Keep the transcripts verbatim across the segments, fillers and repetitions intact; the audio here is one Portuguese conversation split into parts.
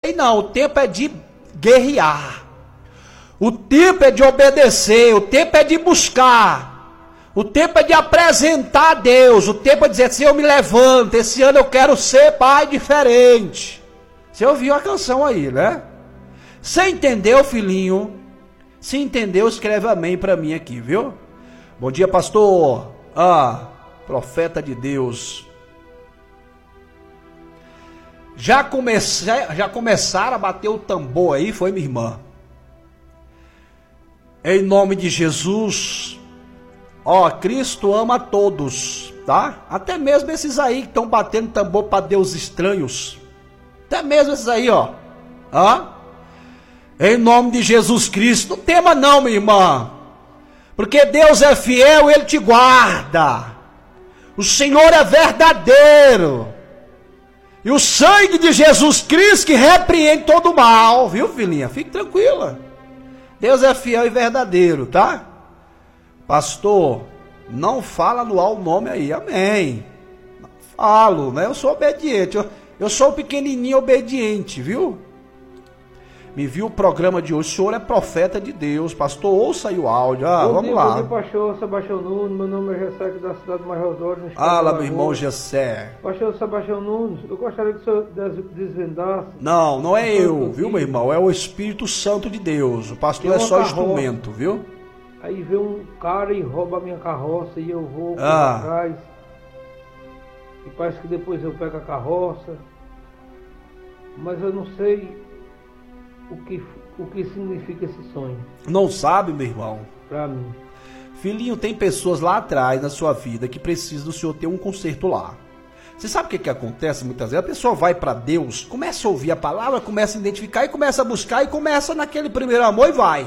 não, o tempo é de guerrear. O tempo é de obedecer, o tempo é de buscar. O tempo é de apresentar a Deus, o tempo é de dizer assim, eu me levanto, esse ano eu quero ser pai diferente. Você ouviu a canção aí, né? Você entendeu, filhinho? Se entendeu, escreve amém para mim aqui, viu? Bom dia, pastor. Ah, profeta de Deus. Já, comecei, já começaram a bater o tambor aí, foi minha irmã? Em nome de Jesus, ó, Cristo ama todos, tá? Até mesmo esses aí que estão batendo tambor para Deus estranhos. Até mesmo esses aí, ó. Ah? Em nome de Jesus Cristo. Não tema não, minha irmã. Porque Deus é fiel, Ele te guarda. O Senhor é verdadeiro. E o sangue de Jesus Cristo que repreende todo o mal. Viu, filhinha? Fique tranquila. Deus é fiel e verdadeiro, tá? Pastor, não fala no ao nome aí, amém. Não falo, né? Eu sou obediente. Eu, eu sou o pequenininho obediente, viu? Me viu o programa de hoje. O senhor é profeta de Deus. Pastor, ouça aí o áudio. Ah, bom vamos dia, lá. Bom dia, pastor Sebastião Nunes. Meu nome é Gessé, aqui da cidade de Major Dório. Fala, meu irmão Gessé. Pastor Sebastião Nunes, eu gostaria que o senhor desvendasse. Não, não é eu, viu, meu irmão? É o Espírito Santo de Deus. O pastor é só carroça, instrumento, viu? Aí vem um cara e rouba a minha carroça e eu vou ah. atrás. E parece que depois eu pego a carroça. Mas eu não sei o que, o que significa esse sonho. Não sabe, meu irmão? Pra mim. Filhinho, tem pessoas lá atrás na sua vida que precisam do senhor ter um conserto lá. Você sabe o que, que acontece muitas vezes? A pessoa vai para Deus, começa a ouvir a palavra, começa a identificar e começa a buscar e começa naquele primeiro amor e vai.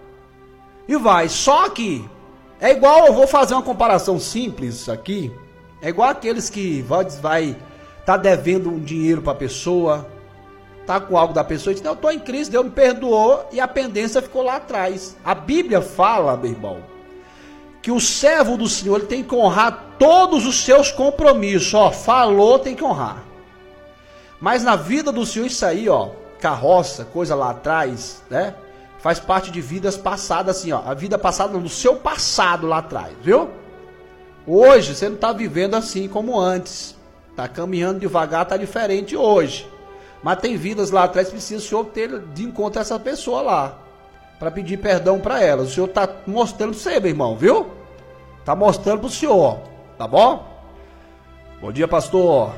E vai. Só que é igual, eu vou fazer uma comparação simples aqui. É igual aqueles que vai, vai tá devendo um dinheiro para a pessoa, tá com algo da pessoa e diz, não, eu estou em Cristo, Deus me perdoou e a pendência ficou lá atrás. A Bíblia fala, meu irmão, que o servo do Senhor ele tem que honrar todos os seus compromissos. Ó, falou, tem que honrar. Mas na vida do Senhor isso aí, ó, carroça, coisa lá atrás, né? Faz parte de vidas passadas assim, ó. A vida passada no seu passado lá atrás, viu? Hoje você não está vivendo assim como antes. Está caminhando devagar, está diferente hoje. Mas tem vidas lá atrás que precisa o Senhor ter de encontro essa pessoa lá. Para pedir perdão para ela. O Senhor está mostrando para você, meu irmão, viu? Está mostrando para o Senhor. Tá bom? Bom dia, pastor.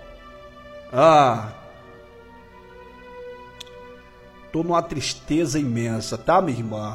Ah. Tô numa tristeza imensa, tá, minha irmã?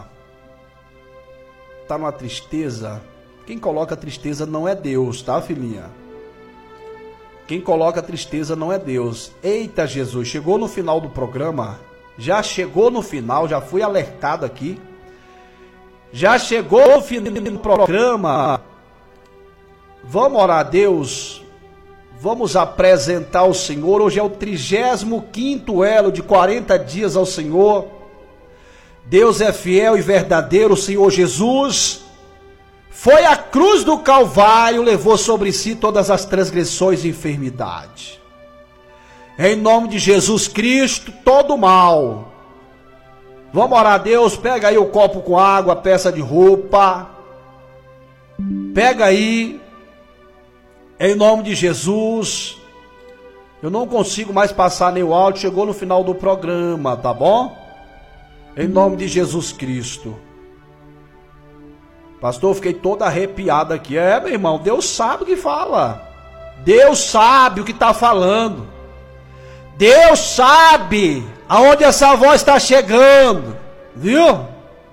Tá numa tristeza. Quem coloca tristeza não é Deus, tá, filhinha? Quem coloca tristeza não é Deus. Eita, Jesus, chegou no final do programa. Já chegou no final, já fui alertado aqui. Já chegou no final do programa. Vamos orar a Deus. Vamos apresentar ao Senhor. Hoje é o trigésimo quinto elo de quarenta dias ao Senhor. Deus é fiel e verdadeiro. O Senhor Jesus foi à cruz do Calvário, levou sobre si todas as transgressões e enfermidade. Em nome de Jesus Cristo, todo mal. Vamos orar a Deus. Pega aí o copo com água, a peça de roupa. Pega aí. Em nome de Jesus. Eu não consigo mais passar nem o áudio. Chegou no final do programa, tá bom? Em nome de Jesus Cristo. Pastor, eu fiquei todo arrepiado aqui. É, meu irmão, Deus sabe o que fala. Deus sabe o que está falando. Deus sabe aonde essa voz está chegando, viu?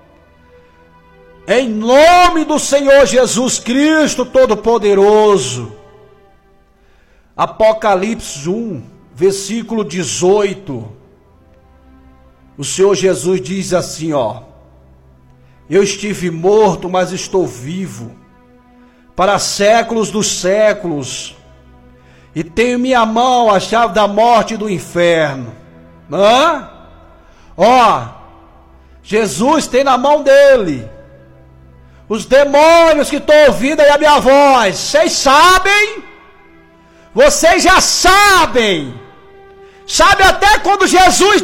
Em nome do Senhor Jesus Cristo Todo-Poderoso. Apocalipse um, versículo dezoito. O Senhor Jesus diz assim, ó: eu estive morto, mas estou vivo, para séculos dos séculos. E tenho em minha mão a chave da morte e do inferno. Hã? Ó, Jesus tem na mão dele os demônios que estão ouvindo aí a minha voz. Vocês sabem? Vocês já sabem. Sabe até quando Jesus